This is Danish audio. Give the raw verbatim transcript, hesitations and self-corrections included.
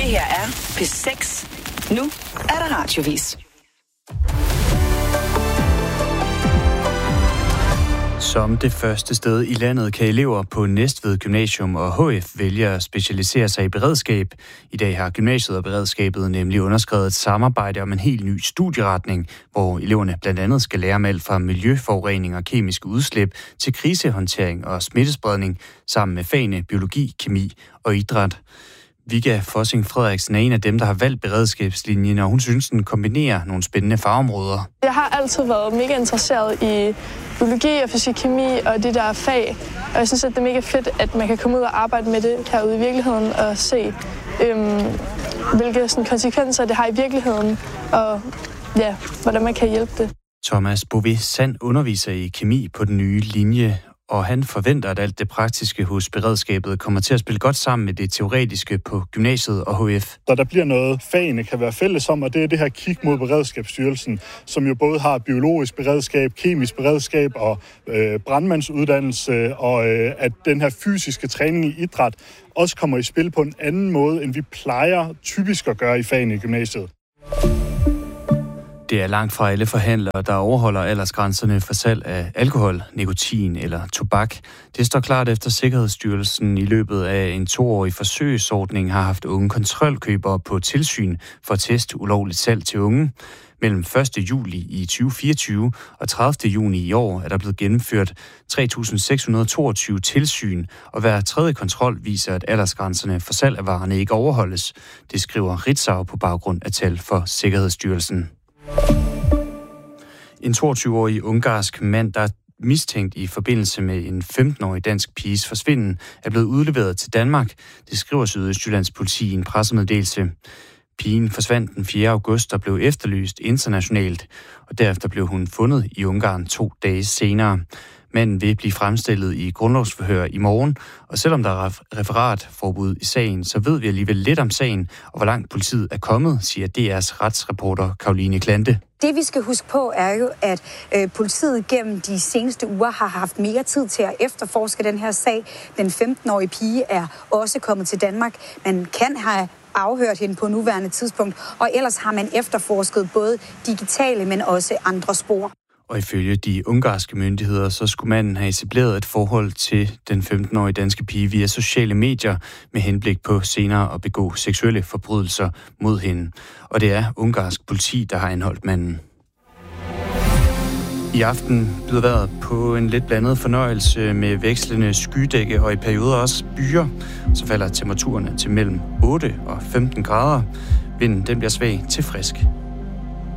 her er P seks. Nu er der radiovis. Som det første sted i landet kan elever på Næstved Gymnasium og H F vælge at specialisere sig i beredskab. I dag har gymnasiet og beredskabet nemlig underskrevet et samarbejde om en helt ny studieretning, hvor eleverne blandt andet skal lære om alt fra miljøforurening og kemiske udslip til krisehåndtering og smittespredning, sammen med fagene biologi, kemi og idræt. Vigga Fossing Frederiksen er en af dem, der har valgt beredskabslinjen, og hun synes, den kombinerer nogle spændende fagområder. Jeg har altid været mega interesseret i biologi og fysik, kemi og de der fag, og jeg synes, at det er mega fedt, at man kan komme ud og arbejde med det herude i virkeligheden og se, øhm, hvilke sådan, konsekvenser det har i virkeligheden, og ja, hvordan man kan hjælpe det. Thomas Bové Sand underviser i kemi på den nye linje, og han forventer, at alt det praktiske hos beredskabet kommer til at spille godt sammen med det teoretiske på gymnasiet og H F. Så der bliver noget, fagene kan være fælles om, og det er det her kig mod Beredskabsstyrelsen, som jo både har biologisk beredskab, kemisk beredskab og øh, brandmandsuddannelse, og øh, at den her fysiske træning i idræt også kommer i spil på en anden måde, end vi plejer typisk at gøre i fagene i gymnasiet. Det er langt fra alle forhandlere, der overholder aldersgrænserne for salg af alkohol, nikotin eller tobak. Det står klart efter Sikkerhedsstyrelsen i løbet af en toårig forsøgsordning har haft unge kontrolkøbere på tilsyn for at teste ulovligt salg til unge. Mellem første juli i tyve fireogtyve og tredivte juni i år er der blevet gennemført tre tusind seks hundrede og toogtyve tilsyn, og hver tredje kontrol viser, at aldersgrænserne for salg af varerne ikke overholdes. Det skriver Ritzau på baggrund af tal for Sikkerhedsstyrelsen. En toogtyve-årig ungarsk mand, der er mistænkt i forbindelse med en femten-årig dansk piges forsvinden, er blevet udleveret til Danmark. Det skriver Sydøstjyllands politi i en pressemeddelelse. Pigen forsvandt den fjerde august og blev efterlyst internationalt, og derefter blev hun fundet i Ungarn to dage senere. Manden vil blive fremstillet i grundlovsforhør i morgen, og selvom der er referatforbud i sagen, så ved vi alligevel lidt om sagen, og hvor langt politiet er kommet, siger D R's retsreporter Karoline Klante. Det vi skal huske på er jo, at øh, politiet gennem de seneste uger har haft mere tid til at efterforske den her sag. Den femten-årige pige er også kommet til Danmark. Man kan have afhørt hende på nuværende tidspunkt, og ellers har man efterforsket både digitale, men også andre spor. Og ifølge de ungarske myndigheder, så skulle manden have etableret et forhold til den femten-årige danske pige via sociale medier med henblik på senere at begå seksuelle forbrydelser mod hende. Og det er ungarsk politi, der har anholdt manden. I aften byder vejret på en lidt blandet fornøjelse med vekslende skydække og i perioder også byer. Så falder temperaturerne til mellem otte og femten grader. Vinden den bliver svag til frisk.